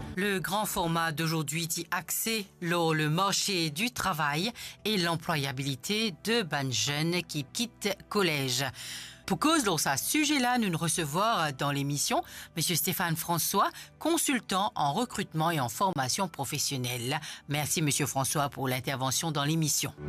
Le grand format d'aujourd'hui dit axé sur le marché du travail et l'employabilité de bonnes jeunes qui quittent collège. Pour cause de ce sujet-là, nous recevoir dans l'émission M. Stéphane François, consultant en recrutement et en formation professionnelle. Merci M. François pour l'intervention dans l'émission.